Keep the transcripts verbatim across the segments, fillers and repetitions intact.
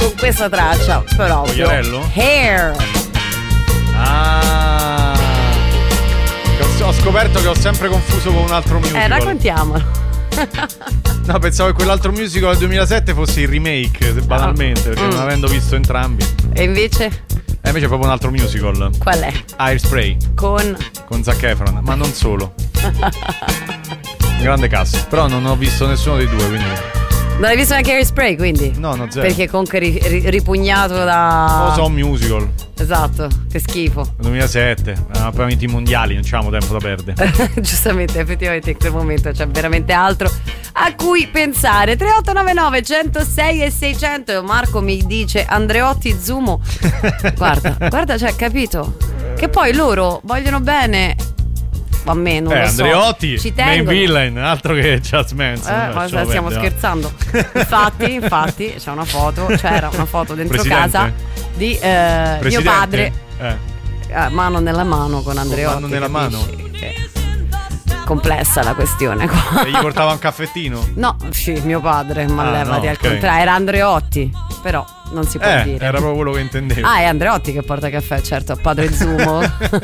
con questa traccia proprio. Pogliarello? Hair. Ah, ho scoperto che ho sempre confuso con un altro musical. Eh, raccontiamolo. No, pensavo che quell'altro musical del duemilasette fosse il remake, banalmente, perché mm. non avendo visto entrambi. E invece? E invece è proprio un altro musical. Qual è? Hairspray. Con? Con Zac Efron, ma non solo. Un grande cast. Però non ho visto nessuno dei due, quindi. Non hai visto neanche Hairspray, quindi? No, no, zero. Perché comunque ri- ri- ripugnato da... Non lo so, un musical. Esatto, che schifo. duemilasette, abbiamo vinto i mondiali, non c'avevamo tempo da perdere. Giustamente, effettivamente in quel momento c'è veramente altro a cui pensare. Tre otto nove nove uno zero sei e seicento. E Marco mi dice Andreotti Zumo. Guarda, guarda, cioè, capito? Che poi loro vogliono bene a me, non eh, lo so. Andreotti, ci main tengono. villain, altro che Charles Manson. Eh, ma stiamo perdere, scherzando. Infatti, infatti, c'è una foto, c'era una foto dentro Presidente. casa di eh, mio padre, eh. eh, mano nella mano con Andreotti. Con mano nella capisci? mano. Che complessa la questione qua. E gli portava un caffettino? No, sì, mio padre, ma Ah, levati no, al okay. contrario, era Andreotti, però non si può eh, dire. Era proprio quello che intendevo. Ah, è Andreotti che porta caffè, certo, padre Zumo.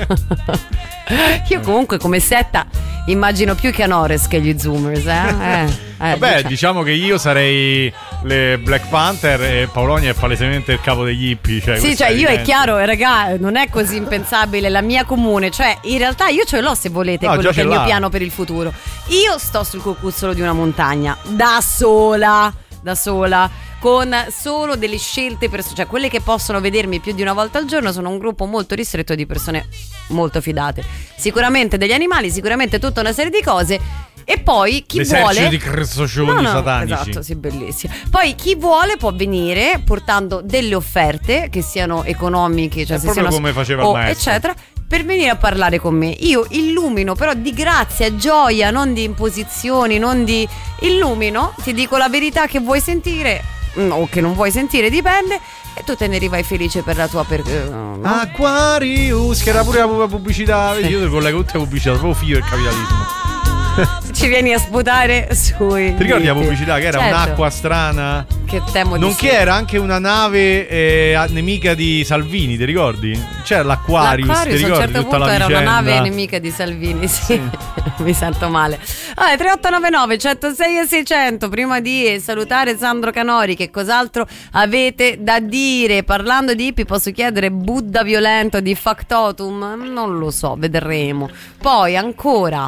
Io comunque come setta immagino più Canores che gli Zoomers, eh? eh, eh Vabbè, diciamo. diciamo che io sarei le Black Panther e Paolonia è palesemente il capo degli hippie. Cioè sì, cioè è io evidente. è chiaro, raga, non è così impensabile la mia comune. Cioè, in realtà io ce l'ho se volete, No, quello già che è il ce mio l'ha. piano per il futuro. Io sto sul cucuzzolo di una montagna, da sola, da sola, con solo delle scelte, pers- cioè quelle che possono vedermi più di una volta al giorno sono un gruppo molto ristretto di persone molto fidate. Sicuramente degli animali, sicuramente tutta una serie di cose. E poi chi L'esercito vuole di crestocioni no, no, satanici. esatto, sì, bellissimo. Poi chi vuole può venire portando delle offerte che siano economiche, cioè È se proprio siano come faceva il o maestro. eccetera, per venire a parlare con me. Io illumino, però di grazia, gioia, non di imposizioni, non di illumino, ti dico la verità che vuoi sentire o che non vuoi sentire, dipende, e tu te ne rivai felice per la tua per, uh, no? Aquarius, che era pure la pubblicità. Vedi, io ti collego tutte le pubblicità, proprio figlio del capitalismo. Ci vieni a sputare sui Ti ricordi la diti. pubblicità che era Certo. un'acqua strana? Che temo di Nonché sì. era anche una nave eh, nemica di Salvini, ti ricordi? C'era l'Aquarius, L'Aquarius ti a un ricordi certo tutta punto la era vicenda? una nave nemica di Salvini, sì. Mi sento male. Allora, tre otto nove nove uno zero sei e seicento. Prima di salutare Sandro Canori, che cos'altro avete da dire? Parlando di hippie, posso chiedere Buddha violento di Factotum? Non lo so, vedremo. Poi ancora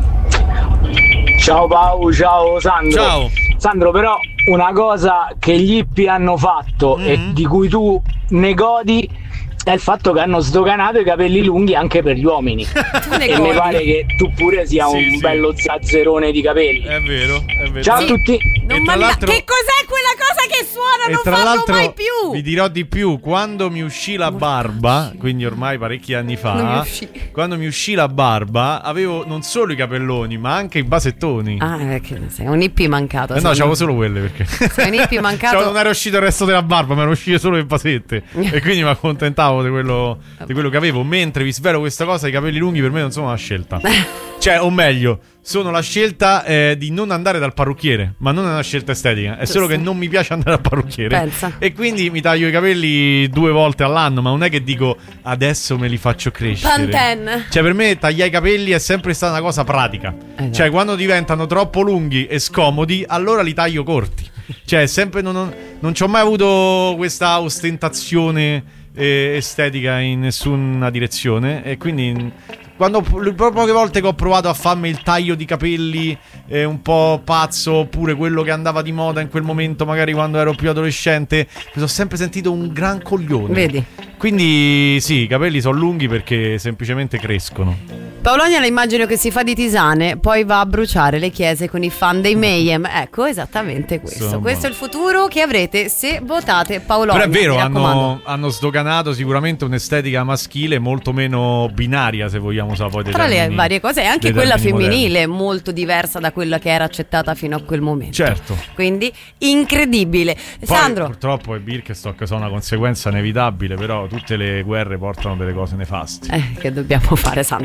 Ciao Pau, ciao Sandro. Ciao. Sandro, però una cosa che gli hippie hanno fatto Mm-hmm. e di cui tu ne godi è il fatto che hanno sdoganato i capelli lunghi anche per gli uomini. tu ne E mi godi. pare che tu pure sia Sì, un sì. bello zazzerone di capelli. È vero, è vero. Ciao Sì. a tutti. Non E tra mi- l'altro- Che cos'è quella cosa che suona? E Non tra farlo l'altro mai più. vi dirò di più, quando mi uscì la barba, quindi ormai parecchi anni Non mi fa, uscì. quando mi uscì la barba, avevo non solo i capelloni, ma anche i basettoni. Ah, perché sei un hippie mancato. Eh no, sei un- c'avevo solo quelle perché sei un hippie mancato. Cioè, non era uscito il resto della barba, ma erano uscite solo le basette. E quindi mi accontentavo di quello, di quello che avevo. Mentre vi svelo questa cosa: i capelli lunghi per me non sono una scelta. Cioè, o meglio, sono la scelta eh, di non andare dal parrucchiere. Ma non è una scelta estetica, è solo che non mi piace andare al parrucchiere. Pensa. E quindi mi taglio i capelli due volte all'anno. Ma non è che dico adesso me li faccio crescere. Pantene. Cioè, per me tagliare i capelli è sempre stata una cosa pratica. Esatto. Cioè, quando diventano troppo lunghi e scomodi, allora li taglio corti. Cioè, sempre non, non, non ci ho mai avuto questa ostentazione eh, estetica in nessuna direzione. E quindi, quando le poche volte che ho provato a farmi il taglio di capelli eh, un po' pazzo, oppure quello che andava di moda in quel momento, magari quando ero più adolescente, mi sono sempre sentito un gran coglione. Vedi? Quindi sì, i capelli sono lunghi perché semplicemente crescono. Paolonia la immagino che si fa di tisane, poi va a bruciare le chiese con i fan dei Mayhem. Ecco, esattamente questo. Insomma. Questo è il futuro che avrete se votate Paolonia. Però è vero, mi raccomando. hanno, hanno sdoganato sicuramente un'estetica maschile molto meno binaria, se vogliamo sapere poi dei Tra le termini- varie cose, e anche dei quella termini femminile molto diversa da quella che era accettata fino a quel momento. Certo. Quindi incredibile. Poi, Sandro, purtroppo i Birkenstock sono una conseguenza inevitabile, però tutte le guerre portano delle cose nefaste. eh, che dobbiamo fare, Sandro? Sei veramente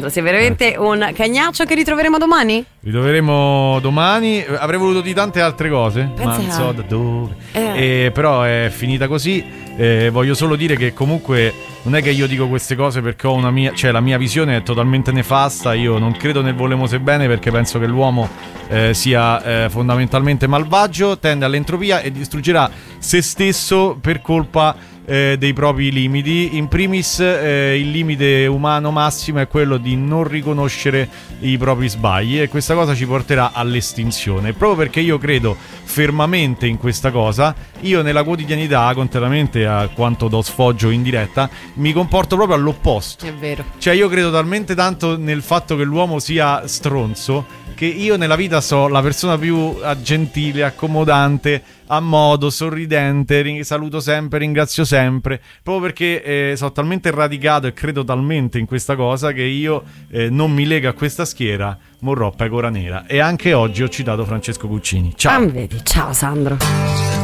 veramente un cagnaccio che ritroveremo domani? Ritroveremo domani. Avrei voluto di tante altre cose, Pensa ma non a- so da dove. Eh. Eh, però è finita così. Eh, voglio solo dire che comunque non è che io dico queste cose perché ho una mia, cioè la mia visione è totalmente nefasta. Io non credo nel volemose bene, perché penso che l'uomo eh, sia eh, fondamentalmente malvagio, tende all'entropia e distruggerà se stesso per colpa eh, dei propri limiti. In primis eh, il limite umano massimo è quello di non riconoscere i propri sbagli, e questa cosa ci porterà all'estinzione. Proprio perché io credo fermamente in questa cosa, io nella quotidianità, contrariamente a quanto do sfoggio in diretta, mi comporto proprio all'opposto. È vero. Cioè io credo talmente tanto nel fatto che l'uomo sia stronzo che io nella vita so la persona più gentile, accomodante, a modo, sorridente, ring- saluto sempre, ringrazio sempre, proprio perché eh, sono talmente radicato e credo talmente in questa cosa che io eh, non mi lega a questa schiera, morrò pecora nera. E anche oggi ho citato Francesco Guccini. Ciao. Ah, vedi. Ciao Sandro.